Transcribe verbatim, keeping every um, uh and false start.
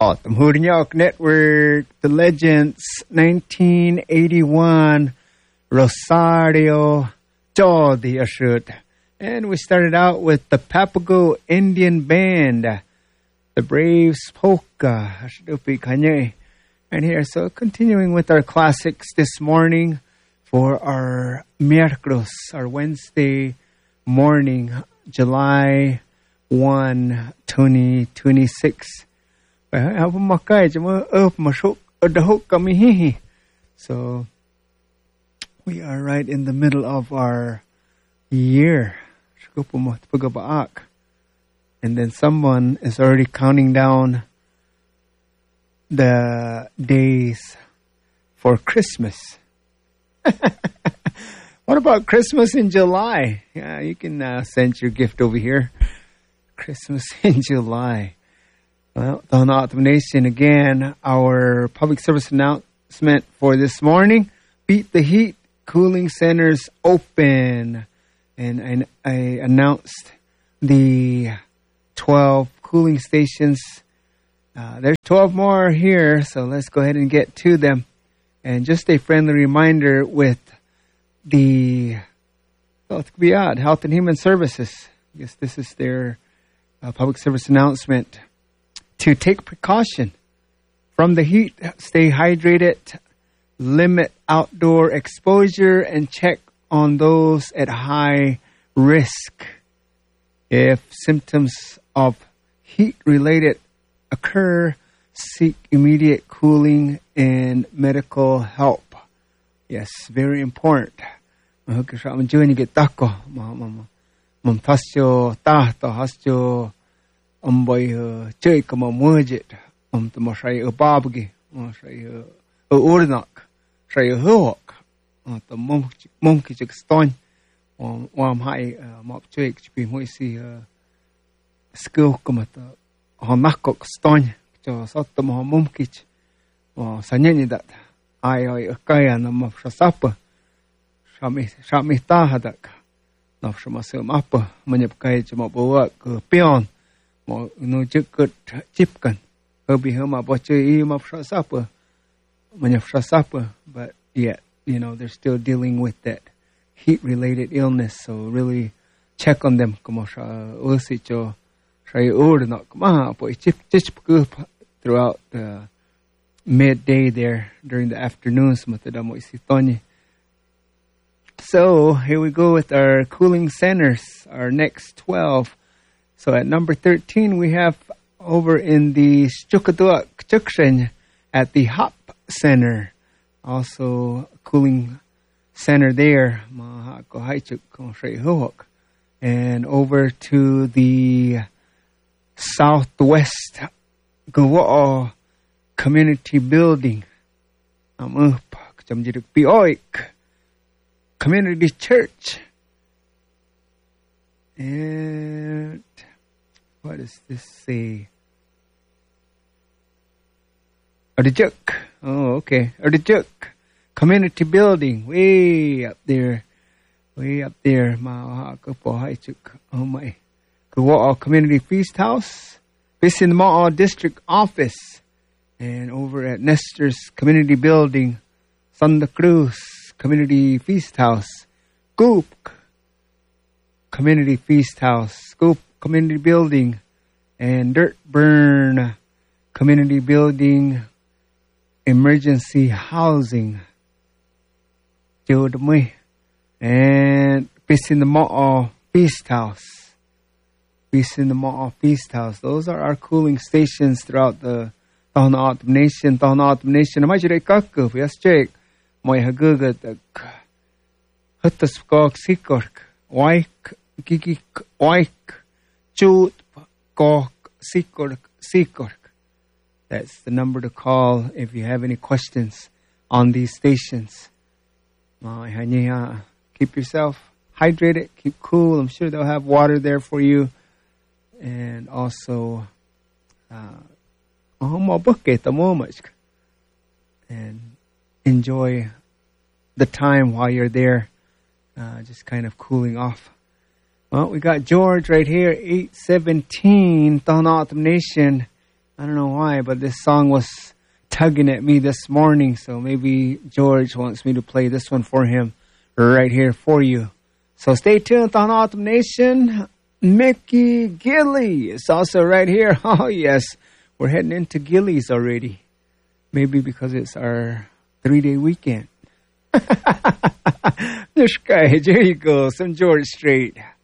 Autumn Hurinyok Network, The Legends, nineteen eighty-one, Rosario, Jodi Ashut. And we started out with the Papago Indian Band, the Braves Polka, Ashudupi Kanye. And here, so continuing with our classics this morning for our miércoles, our Wednesday morning, July first, twenty twenty-six. So we are right in the middle of our year. And then someone is already counting down the days for Christmas. What about Christmas in July? Yeah, you can uh, send your gift over here. Christmas in July. Well, the Autumn Nation again, our public service announcement for this morning. Beat the Heat Cooling Centers open. And, and I announced the twelve cooling stations. Uh, there's twelve more here, so let's go ahead and get to them. And just a friendly reminder with the Health and Human Services. I guess this is their uh, public service announcement. To take precaution from the heat, stay hydrated, limit outdoor exposure, and check on those at high risk. If symptoms of heat-related occur, seek immediate cooling and medical help. Yes, very important. Um boy uh chơi come on mujit um to mashay a babgi mashay a urnak shay a hawk uh to monkey monkey chik stone um wam hai mop chơi be moisi uh skill come at honakok stone cho sot to mo monkey uh sanyani that ai oi a kaya na mo sapa shami shami ta hadak no shama se mapa manyap kai chmo bo ka pion mo no chikut chipkan hobi homa boche ma frasapa manya frasapa but yet you know they're still dealing with that heat related illness, so really check on them como sha usicho shay urna ma po chip chip throughout the midday there during the afternoons matadamo isitoni. So here we go with our cooling centers, our next twelve. So at number thirteen, we have over in the Stukaduk Junction at the Hop Center. Also a cooling center there. And over to the Southwest Gawao Community Building. Community Church. And what does this say? Ardijuk. Oh, okay. Ardijuk Community Building. Way up there. Way up there. Oh my. Gawao Community Feast House. Bisin Ma'o District Office. And over at Nestor's Community Building. Santa Cruz Community Feast House. Goop Community Feast House, Scoop Community Building, and Dirt Burn Community Building, Emergency Housing. And Peace in the Ma'o Feast House. Peace in the Ma'o Feast House. Those are our cooling stations throughout the Tahana Autumn Nation. Tahana Autumn Nation. Am I jure kakuf? Yes, Jake. Moy hagugat. Hutus kok sikork. Waik. Kiki oik chut kok sikork sikork. That's the number to call if you have any questions on these stations. Keep yourself hydrated, keep cool. I'm sure they'll have water there for you. And also uh and enjoy the time while you're there. Uh, just kind of cooling off. Well, we got George right here, eight seventeen, Tahana Autumn Nation. I don't know why, but this song was tugging at me this morning. So maybe George wants me to play this one for him right here for you. So stay tuned on Autumn Nation. Mickey Gilly is also right here. Oh, yes. We're heading into Gillies already. Maybe because it's our three-day weekend. This guy, there you go. Some George Strait.